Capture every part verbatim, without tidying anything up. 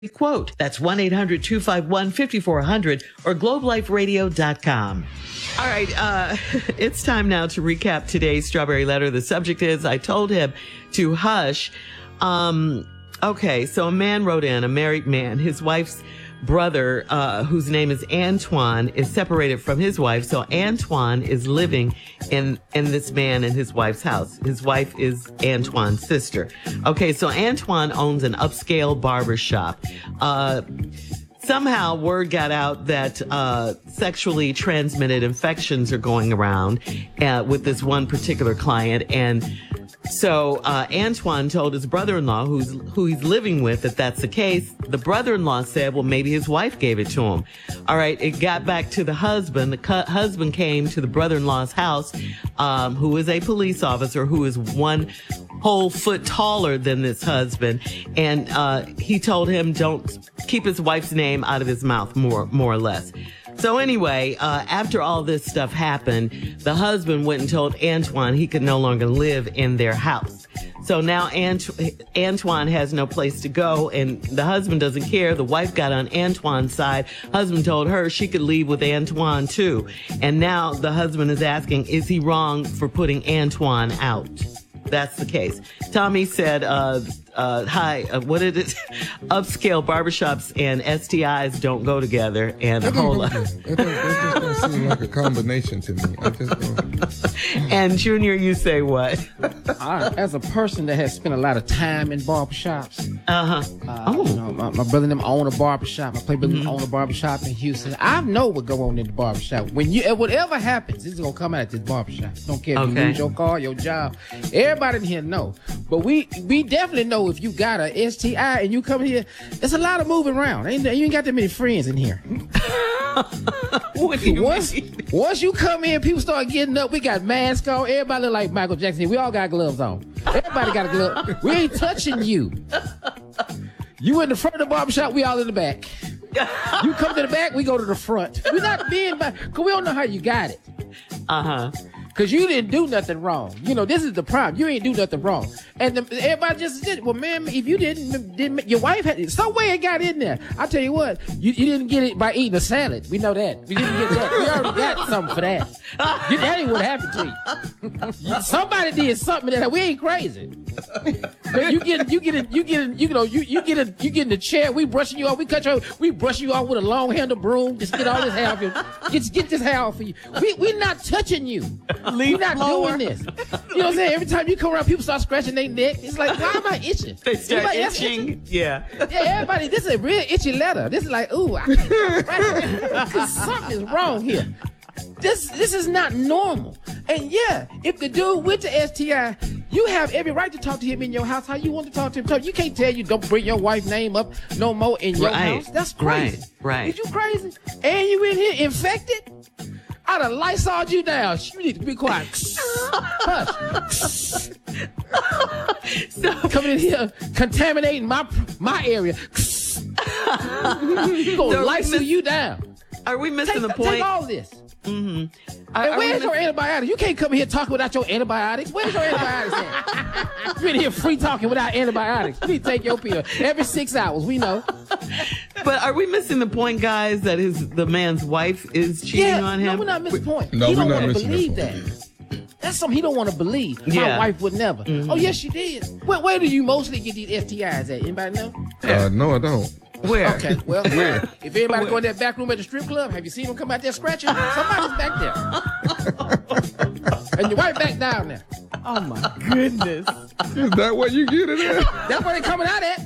Quote. That's one eight hundred two five one five four zero zero or globe life radio dot com. All right, uh, it's time now to recap today's Strawberry Letter. The subject is, I told him to hush. Um, okay, so a man wrote in, a married man, his wife's brother, uh, whose name is Antoine, is separated from his wife. So Antoine is living in, in this man and his wife's house. His wife is Antoine's sister. Okay, so Antoine owns an upscale barber shop. Uh, somehow word got out that, uh, sexually transmitted infections are going around, uh, with this one particular client. And So uh, Antoine told his brother-in-law, who's who he's living with, that that's the case. The brother-in-law said, well, maybe his wife gave it to him. All right, it got back to the husband. The cu- husband came to the brother-in-law's house, um, who is a police officer, who is one whole foot taller than this husband. And uh, he told him, don't keep his wife's name out of his mouth, more, more or less. So anyway, uh, after all this stuff happened, the husband went and told Antoine he could no longer live in their house. So now Ant- Antoine has no place to go, and the husband doesn't care. The wife got on Antoine's side. Husband told her she could leave with Antoine too. And now the husband is asking, is he wrong for putting Antoine out? That's the case. Tommy said, uh, uh, hi, uh, what is it? Upscale barbershops and S T Is don't go together. And That hold don't, on. that, don't, that just don't seem like a combination to me. I just don't. And Junior, you say what? I, as a person that has spent a lot of time in barbershops, Uh-huh. uh, Oh. you know, my, my brother and them own a barbershop. My play brother Mm-hmm. own a barbershop in Houston. I know what go on in the barbershop. When you, whatever happens, this is gonna come out at this barbershop. Don't care if Okay. you lose your car, your job. Everybody in here know. But we we definitely know if you got a S T I and you come here, there's a lot of moving around. Ain't, you ain't got that many friends in here. What do you Once, mean? once you come in, people start getting up. We got masks on. Everybody look like Michael Jackson. We all got gloves on. Everybody got a glove. We ain't touching you. You in the front of the barbershop, we all in the back. You come to the back, we go to the front. We're not being back, because we don't know how you got it. Uh-huh. Because you didn't do nothing wrong. You know, this is the problem. You ain't do nothing wrong. And the, everybody just did, well, man, if you didn't, didn't, your wife had, some way it got in there. I tell you what, you, you didn't get it by eating a salad. We know that. We didn't get that. We already got something for that. You, that ain't what happened to you. Somebody did something that we ain't crazy. But you get, you get, in, you get, in, you know, you you get, in, you get in the chair. We brushing you off. We cut you off. We brush you off with a long handled broom. Just get all this hair off you. Get, get this hair off for you. We we're not touching you. We're not floor. doing this. You know what I'm saying? Every time you come around, people start scratching their neck. It's like, why am I itching? They start Everybody else itching. Yeah. Yeah, everybody, this is a real itchy letter. This is like, ooh, I can't write it. 'Cause something is wrong here. This this is not normal. And yeah, if the dude with the S T I, you have every right to talk to him in your house how you want to talk to him. You can't tell you don't bring your wife's name up no more in your Right. house. That's crazy. Right, right. Is you crazy? And you in here infected? I done Lysol you down. You need to be quiet. Hush. So, Coming in here, contaminating my my area. You gonna So Lysol miss- you down. are we missing Take, the point? take all this. Mm-hmm. Are, And are we where's your miss- antibiotics? You can't come here talking without your antibiotics. Where's your antibiotics at? You in here free talking without antibiotics. You need to take your pill every six hours. We know. But are we missing the point, guys, that his the man's wife is cheating Yeah, on him? no, we're not missing the point. No, he we're don't not want to missing the believe point. that. That's something he don't want to believe. My Yeah. wife would never. Oh, yes, she did. Where, where do you mostly get these S T Is at? Anybody know? Uh, no, I don't. Where? Okay, well, if anybody go in that back room at the strip club, have you seen them come out there scratching? Somebody's back there. And your wife back down there. Oh my goodness. Is that what you get it at? That's where they coming out at.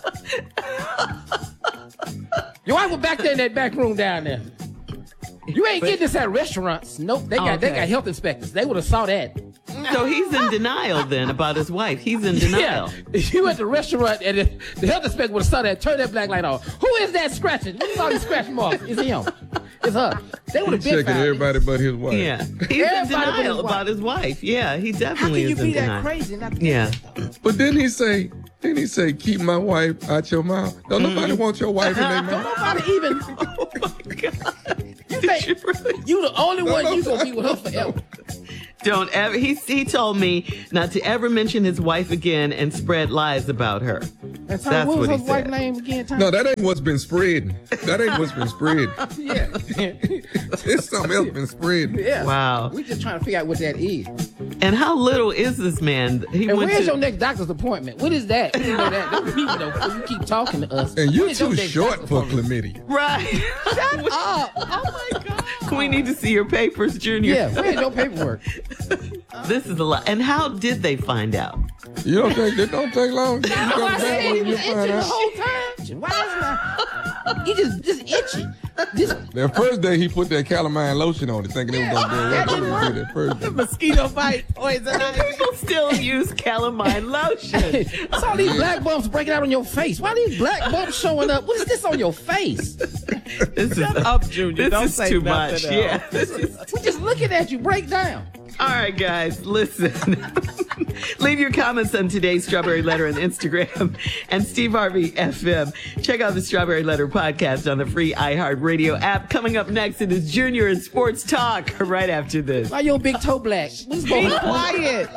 Your wife was back there in that back room down there. You ain't getting this at restaurants. Nope, they got they Okay. got health inspectors. They would have saw that. So he's in denial then about his wife. He's in denial. Yeah, if you at the restaurant and the, the health inspector would have saw that, turn that black light on. Who is that scratching? Who's all these scratch marks? It's him. It's her. They would have been Checking found. everybody but his wife. Yeah. He's in Everybody but his denial wife. about his wife. Yeah, he How definitely can you is in be that denial. crazy? and not Yeah. that? But didn't he say, didn't he say, keep my wife out your mouth? Don't nobody want your wife in their Don't mouth. nobody even. Oh my God. You Did think you really? you the only one no, you gonna no. be with her forever? Don't ever. He he told me not to ever mention his wife again and spread lies about her. And Tom, That's what was what he his wife's said. name again? Tom? No, that ain't what's been spreading. That ain't what's been spread. Yeah. It's something else been spreading. Yeah. Wow. We just trying to figure out what that is. And how little is this man? He And went where's to. your next doctor's appointment? What is that? We know that. Don't people know before you keep talking to us. And you're When is your too next short doctor's for appointment? chlamydia. Right. Shut up. Oh my God. We need to see your papers, Junior. Yeah, where's your paperwork? This is a lot. And how did they find out? You don't think it don't take long? You I go to said bed he when you was itching find the out. whole time. Why is not? He just just itchy. Just The first day he put that calamine lotion on it, thinking it was gonna go away. that What didn't did he do that first day? Mosquito bite poison ivy. People still use calamine lotion. I saw these black bumps breaking out on your face. Why these black bumps showing up? What is this on your face? This is Shut up, Junior. This Don't is say too nothing much. else. Yeah. This is We just looking at you break down. All right, guys, listen. Leave your comments on today's Strawberry Letter on Instagram and Steve Harvey F M. Check out the Strawberry Letter podcast on the free iHeartRadio app. Coming up next, it is Junior and Sports Talk right after this. Why your big toe black? What's going Be on? quiet.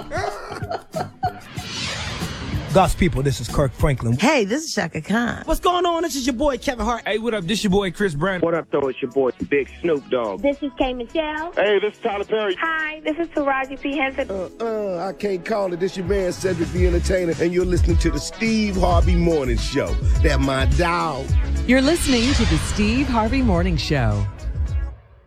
God's people, this is Kirk Franklin. Hey, this is Shaka Khan. What's going on? This is your boy Kevin Hart. Hey, what up? This your boy Chris Brown. What up, though? It's your boy, Big Snoop Dogg. This is K. Michelle. Hey, this is Tyler Perry. Hi, this is Taraji P. Henson. Uh, uh, I can't call it. This your man, Cedric the Entertainer, and you're listening to the Steve Harvey Morning Show. That my dog. You're listening to the Steve Harvey Morning Show.